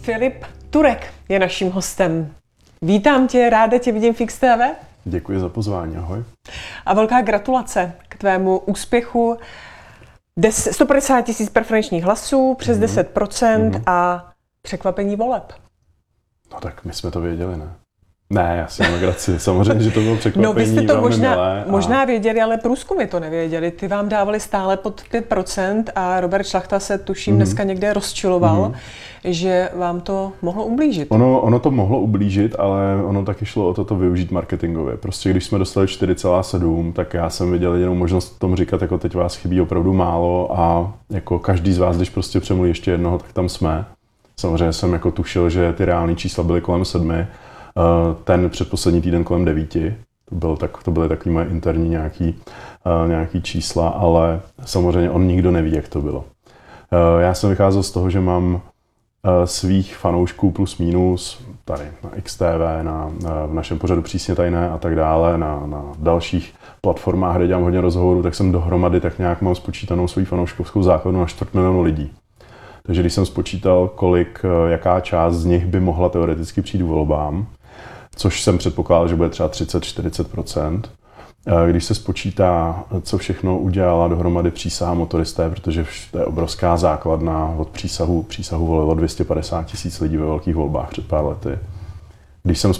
Filip Turek je naším hostem. Vítám tě, ráda tě vidím v Fix TV. Děkuji za pozvání, ahoj. A velká gratulace k tvému úspěchu. 150 000 preferenčních hlasů, přes 10% a překvapení voleb. No tak my jsme to věděli, ne? Ne, já si mám graci. Samozřejmě, že to bylo překvapení. No vy jste to možná a... věděli, ale průzkumy to nevěděli. Ty vám dávali stále pod 5% a Robert Šlachta se tuším dneska někde rozčiloval, že vám to mohlo ublížit. Ono to mohlo ublížit, ale ono taky šlo o to využít marketingově. Prostě když jsme dostali 4,7, tak já jsem viděl jedinou možnost tomu říkat, jako teď vás chybí opravdu málo a jako každý z vás, když prostě přemluví ještě jednoho, tak tam jsme. Samozřejmě jsem jako tušil, že ty reální čísla byly kolem 7. Ten předposlední týden kolem 9. To byly takový moje interní nějaký čísla, ale samozřejmě on nikdo neví, jak to bylo. Já jsem vycházel z toho, že mám svých fanoušků plus minus tady na XTV, v našem pořadu Přísně tajné a tak dále, na dalších platformách, kde dělám hodně rozhovorů, tak jsem dohromady tak nějak mám spočítanou svou fanouškovskou základnu na 250 000 lidí. Takže když jsem spočítal, jaká část z nich by mohla teoreticky přijít k volbám, což jsem předpokládal, že bude třeba 30-40%. Když se spočítá, co všechno udělala dohromady přísaha motoristé, protože to je obrovská základna, od přísahu volilo 250 000 lidí ve velkých volbách před pár lety. Když jsem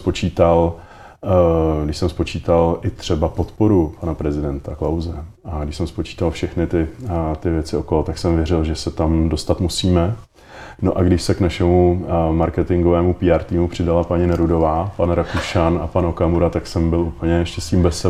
spočítal i třeba podporu pana prezidenta Klause a když jsem spočítal všechny ty věci okolo, tak jsem věřil, že se tam dostat musíme. No a když se k našemu marketingovému PR týmu přidala paní Nerudová, pan Rakušan a pan Okamura, tak jsem byl úplně štěstím bez sebe.